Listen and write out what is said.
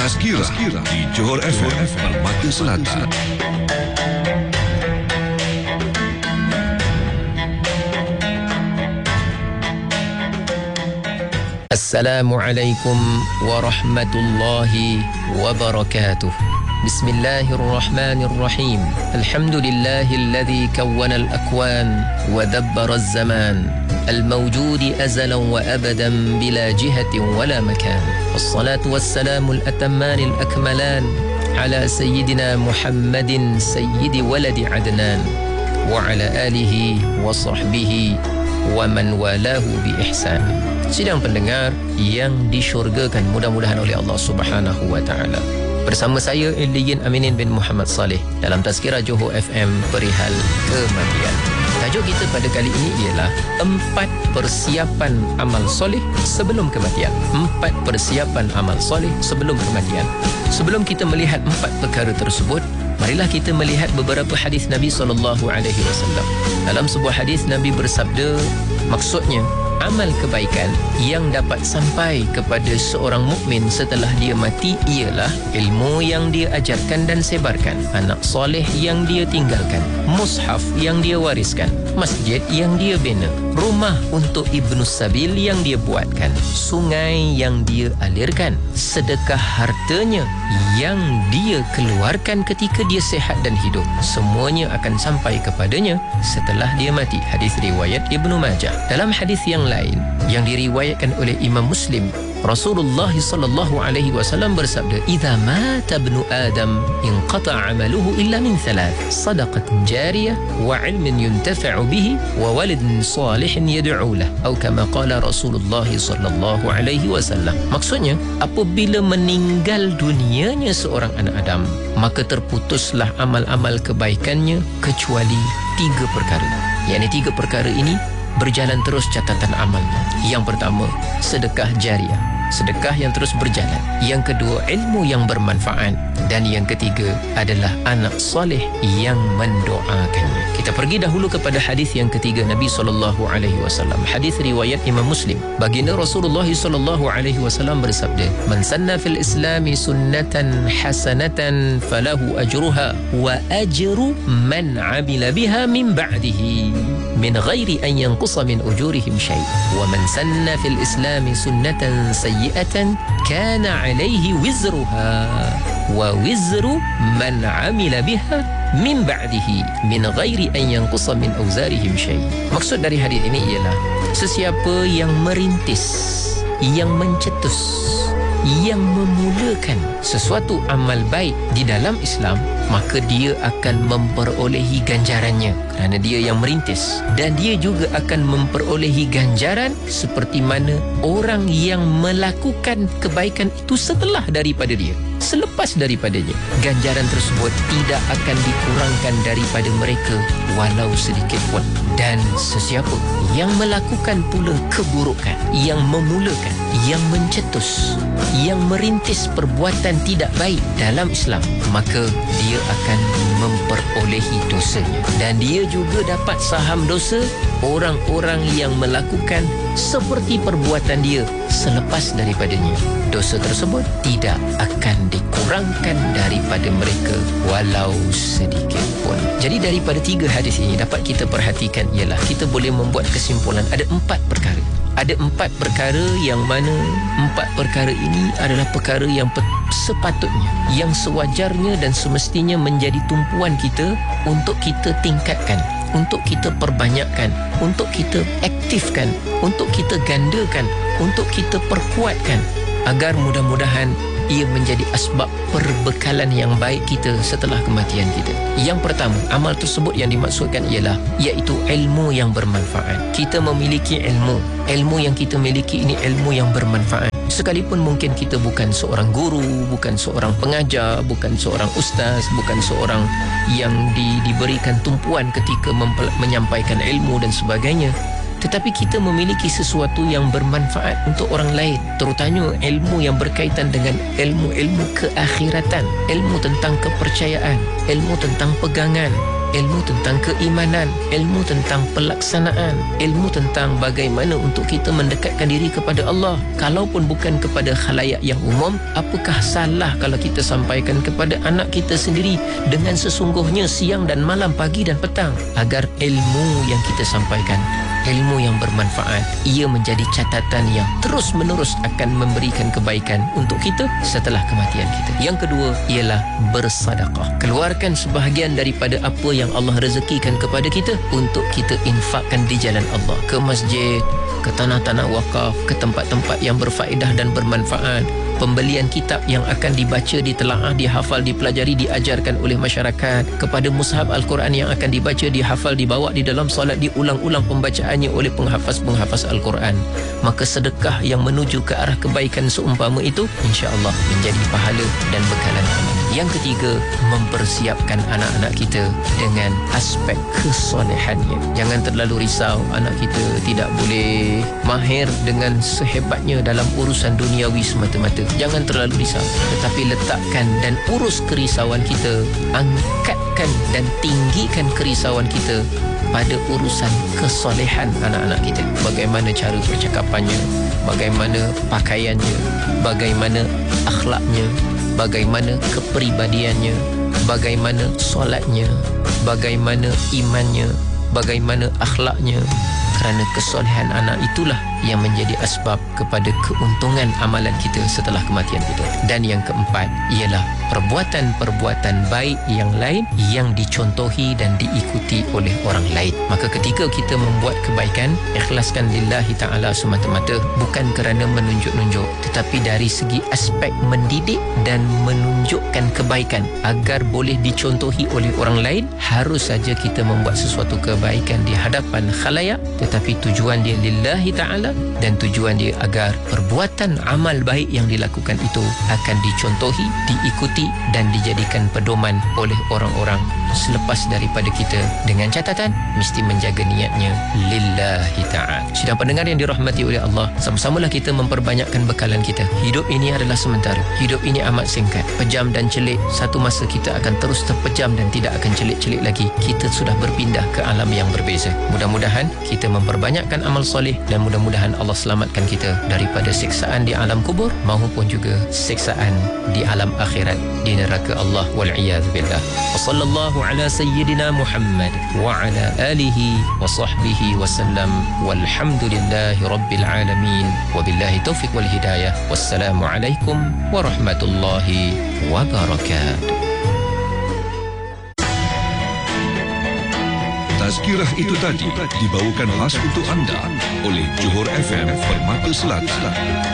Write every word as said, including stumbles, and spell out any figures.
Tazkirah di Johor F M Permata Selatan. Assalamualaikum warahmatullahi wabarakatuh. Bismillahirrahmanirrahim. Alhamdulillahilladzi kawwana al-akwan wa dabbara az-zaman al-mawjudi azalan wa abadan bila jihatin wala makan. Wassalatu wassalamu al-atamman al-akmalan ala sayyidina Muhammadin sayyidi waladi Adnan wa ala alihi wa sahbihi wa man walahu bi ihsan. Sidang pendengar yang disyurgakan mudah-mudahan oleh Allah Subhanahu wa taala. Bersama saya Illiyin Aminin bin Muhammad Saleh dalam Tazkirah Johor F M perihal kematian. Tajuk kita pada kali ini ialah empat persiapan amal soleh sebelum kematian. Empat persiapan amal soleh sebelum kematian. Sebelum kita melihat empat perkara tersebut, marilah kita melihat beberapa hadis Nabi sallallahu alaihi wasallam. Dalam sebuah hadis Nabi bersabda, maksudnya amal kebaikan yang dapat sampai kepada seorang mukmin setelah dia mati ialah ilmu yang dia ajarkan dan sebarkan, anak soleh yang dia tinggalkan, mushaf yang dia wariskan, masjid yang dia bina, rumah untuk Ibnu Sabil yang dia buatkan, sungai yang dia alirkan, sedekah hartanya yang dia keluarkan ketika dia sehat dan hidup. Semuanya akan sampai kepadanya setelah dia mati. Hadis riwayat Ibnu Majah. Dalam hadis yang lain yang diriwayatkan oleh Imam Muslim, Rasulullah sallallahu alaihi wasallam bersabda, "Idza mata ibnu Adam inqata'a 'amaluhu illa min thalath, sadaqatin jariyah wa 'ilmin yuntafa'u bihi wa waladin salihin yad'u lahu." Atau kama qala Rasulullah sallallahu alaihi wasallam. Maksudnya, apabila meninggal dunianya seorang anak Adam, maka terputuslah amal-amal kebaikannya kecuali tiga perkara. Yakni tiga perkara ini berjalan terus catatan amalnya. Yang pertama, sedekah jariah, sedekah yang terus berjalan. Yang kedua, ilmu yang bermanfaat. Dan yang ketiga adalah anak soleh yang mendoakannya. Kita pergi dahulu kepada hadis yang ketiga Nabi sallallahu alaihi wasallam. Hadis riwayat Imam Muslim. Baginda Rasulullah sallallahu alaihi wasallam bersabda, "Man sanna fil Islami sunnatan hasanatan falahu ajruha wa ajru man 'amila biha min ba'dihi min ghairi an yanqusa min ujurihim syai'. Wa man sanna fil Islami sunnatan sayyi'atan kana 'alaihi wizruha wa wizru man 'amila biha min ba'dihi min ghairi an yanqusa min awzarihim syai'." Maksud dari hadis ini ialah sesiapa yang merintis, yang mencetus, yang memulakan sesuatu amal baik di dalam Islam, maka dia akan memperolehi ganjarannya kerana dia yang merintis, dan dia juga akan memperolehi ganjaran seperti mana orang yang melakukan kebaikan itu setelah daripada dia, selepas daripadanya. Ganjaran tersebut tidak akan dikurangkan daripada mereka walau sedikit pun. Dan sesiapa yang melakukan pula keburukan, yang memulakan, yang mencetus, yang merintis perbuatan tidak baik dalam Islam, maka dia akan memperolehi dosanya. Dan dia juga dapat saham dosa orang-orang yang melakukan seperti perbuatan dia selepas daripadanya. Dosa tersebut tidak akan dikurangkan daripada mereka walau sedikit pun. Jadi daripada tiga hadis ini dapat kita perhatikan ialah kita boleh membuat kesimpulan ada empat perkara. Ada empat perkara yang mana empat perkara ini adalah perkara yang sepatutnya, yang sewajarnya dan semestinya menjadi tumpuan kita untuk kita tingkatkan, untuk kita perbanyakkan, untuk kita aktifkan, untuk kita gandakan, untuk kita perkuatkan, agar mudah-mudahan ia menjadi asbab perbekalan yang baik kita setelah kematian kita. Yang pertama, amal tersebut yang dimaksudkan ialah iaitu ilmu yang bermanfaat. Kita memiliki ilmu. Ilmu yang kita miliki ini ilmu yang bermanfaat. Sekalipun mungkin kita bukan seorang guru, bukan seorang pengajar, bukan seorang ustaz, bukan seorang yang di, diberikan tumpuan ketika mempel- menyampaikan ilmu dan sebagainya, tetapi kita memiliki sesuatu yang bermanfaat untuk orang lain, terutamanya ilmu yang berkaitan dengan ilmu-ilmu keakhiratan, ilmu tentang kepercayaan, ilmu tentang pegangan, ilmu tentang keimanan, ilmu tentang pelaksanaan, ilmu tentang bagaimana untuk kita mendekatkan diri kepada Allah. Kalaupun bukan kepada khalayak yang umum, apakah salah kalau kita sampaikan kepada anak kita sendiri dengan sesungguhnya siang dan malam, pagi dan petang, agar ilmu yang kita sampaikan, ilmu yang bermanfaat, ia menjadi catatan yang terus menerus akan memberikan kebaikan untuk kita setelah kematian kita. Yang kedua ialah bersedekah. Keluarkan sebahagian daripada apa yang Allah rezekikan kepada kita untuk kita infakkan di jalan Allah, ke masjid, ke tanah-tanah wakaf, ke tempat-tempat yang berfaedah dan bermanfaat, pembelian kitab yang akan dibaca, ditelaah, dihafal, dipelajari, diajarkan oleh masyarakat, kepada mushaf Al-Quran yang akan dibaca, dihafal, dibawa di dalam solat, diulang-ulang pembacaannya oleh penghafaz-penghafaz Al-Quran. Maka sedekah yang menuju ke arah kebaikan seumpama itu insya-Allah menjadi pahala dan bekalan amal. Yang ketiga, mempersiapkan anak-anak kita dengan aspek kesolehannya. Jangan terlalu risau anak kita tidak boleh mahir dengan sehebatnya dalam urusan duniawi semata-mata. Jangan terlalu risau, tetapi letakkan dan urus kerisauan kita, angkatkan dan tinggikan kerisauan kita pada urusan kesolehan anak-anak kita. Bagaimana cara percakapannya, bagaimana pakaiannya, bagaimana akhlaknya, bagaimana kepribadiannya, bagaimana solatnya, bagaimana imannya, bagaimana akhlaknya. Kerana kesolehan anak itulah yang menjadi asbab kepada keuntungan amalan kita setelah kematian kita. Dan yang keempat ialah perbuatan-perbuatan baik yang lain yang dicontohi dan diikuti oleh orang lain. Maka ketika kita membuat kebaikan, ikhlaskan lillahi ta'ala semata-mata, bukan kerana menunjuk-nunjuk, tetapi dari segi aspek mendidik dan menunjukkan kebaikan agar boleh dicontohi oleh orang lain. Harus saja kita membuat sesuatu kebaikan di hadapan khalayak, tetapi tujuan dia lillahi ta'ala, dan tujuan dia agar perbuatan amal baik yang dilakukan itu akan dicontohi, diikuti dan dijadikan pedoman oleh orang-orang selepas daripada kita, dengan catatan mesti menjaga niatnya lillahi ta'ala. Sidang pendengar yang dirahmati oleh Allah, sama-samalah kita memperbanyakkan bekalan kita. Hidup ini adalah sementara, hidup ini amat singkat, pejam dan celik. Satu masa kita akan terus terpejam dan tidak akan celik-celik lagi. Kita sudah berpindah ke alam yang berbeza. Mudah-mudahan kita memperbanyakkan amal soleh, dan mudah-mudahan Allah selamatkan kita daripada siksaan di alam kubur maupun juga siksaan di alam akhirat, di neraka Allah, wal'iyadzu billah. Wa sallallahu ala sayyidina Muhammad wa ala alihi wa sahbihi wa sallam, walhamdulillahi rabbil alamin, wa billahi taufiq wal hidayah. Wassalamu alaikum warahmatullahi wabarakatuh. Tazkirah itu tadi dibawakan khas untuk anda oleh Johor F M Permata Selatan.